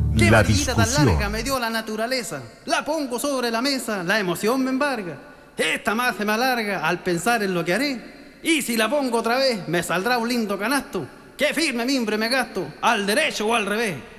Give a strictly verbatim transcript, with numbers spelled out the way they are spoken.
Qué La varillita tan larga discusión. me dio la naturaleza. La pongo sobre la mesa, la emoción me embarga. Esta más se me alarga al pensar en lo que haré. Y si la pongo otra vez, me saldrá un lindo canasto. Qué firme mimbre me gasto, al derecho o al revés.